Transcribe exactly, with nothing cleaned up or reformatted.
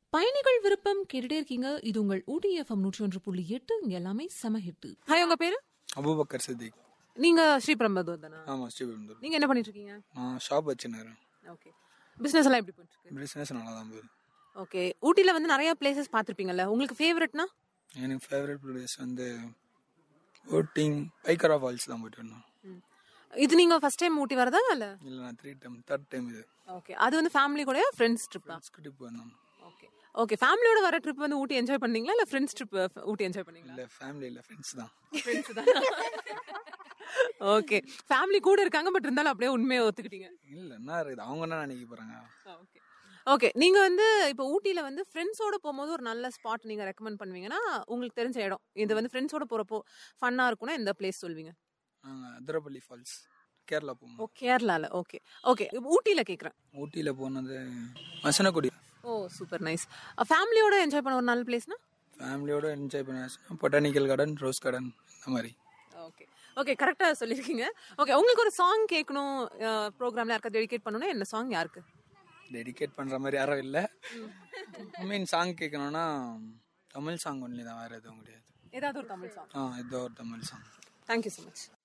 பயணிகள் விருப்பம் கேட்டுட்டே இருக்கீங்க. இது உங்கள் ஊட்டி எஃப்எம் நூற்றி ஒன்று புள்ளி எட்டு. இங்க எல்லாமே செம ஹிட். ஹாய், உங்க பேரு? அபூபக்கர் சித்திக். நீங்க ஸ்ரீபெரும்புதூர் தானா? ஆமா, ஸ்ரீபெரும்புதூர். நீங்க என்ன பண்ணிட்டு இருக்கீங்க? நான் ஷாப் வச்சிருக்கேன். ஓகே. பிசினஸ் எல்லாம் எப்படி போயிட்டு இருக்கு? பிசினஸ் நல்லா தான் போகுது. ஓகே. ஊட்டில வந்து நிறைய பிளேசஸ் பாத்திருப்பீங்கல்ல, உங்களுக்கு ஃபேவரட்னா? எனக்கு ஃபேவரட் பிளேஸ் வந்து ஓட்டிங் பைக்கரா ஃபால்ஸ் தான் போயிட்டு வந்தோம். இது நீங்க ஃபர்ஸ்ட் டைம் ஊட்டி வரதா இல்ல? இல்ல, நான் த்ரீ டைம் தேர்ட் டைம் இது. ஓகே. அது வந்து ஃபேமிலி கூடயா ஃப்ரெண்ட்ஸ் ட்ரிப்பா? ட்ரிப் வந்தோம். ஓகே. ஓகே. ஃபேமிலியோட வர ட்ரிப் வந்து ஊட்டி என்ஜாய் பண்ணீங்களா இல்ல ஃப்ரெண்ட்ஸ் ட்ரிப் ஊட்டி என்ஜாய் பண்ணீங்களா? இல்ல, ஃபேமிலி இல்ல, ஃப்ரெண்ட்ஸ் தான். ஃப்ரெண்ட்ஸ் தான். ஓகே. ஃபேமிலி கூட இருக்காங்க, பட் இருந்தாலும் அப்படியே உண்மையை ஒத்துக்கிட்டீங்க. இல்ல, என்ன இருக்குது, அவங்க என்ன நினைக்க போறாங்க. ஓகே. ஓகே. நீங்க வந்து இப்போ ஊட்டில வந்து ஃப்ரெண்ட்ஸோட போகும்போது ஒரு நல்ல ஸ்பாட் நீங்க ரெக்கமெண்ட் பண்ணுவீங்கன்னா, உங்களுக்கு தெரிஞ்ச இடம் இது வந்து ஃப்ரெண்ட்ஸோட போறப்போ ஃபன்னா இருக்கும்னா எந்த பிளேஸ் சொல்வீங்க? அதிரப்பள்ளி ஃபால்ஸ், கேரளா போகும். ஓ, கேரளால. ஓகே. ஓகே. ஊட்டில கேக்குறேன். ஊட்டியில போனது மசனக்குடி. ஓ, சூப்பர் நைஸ். ஃபேமிலியோட என்ஜாய் பண்ண ஒரு நல்ல பிளேஸ்னா? ஃபேமிலியோட என்ஜாய் பண்ண பொட்டானிக்கல் கார்டன், ரோஸ் கார்டன், அந்த மாதிரி. ஓகே. ஓகே, கரெக்டா சொல்லிருக்கீங்க. ஓகே, உங்களுக்கு ஒரு சாங் கேட்கணும், ப்ரோக்ராம்ல யாருக்கா டெடிகேட் பண்ணனும், என்ன சாங் யாருக்கு டெடிகேட் பண்ற மாதிரி யாரும் இல்ல. மீன் சாங் கேட்கணும்னா தமிழ் சாங் ஒன்லி தான், வேற எதுவும் கிடையாது. ஏதாவது ஒரு தமிழ் சாங். ஆ, ஏதோ ஒரு Tamil song. Thank you so much.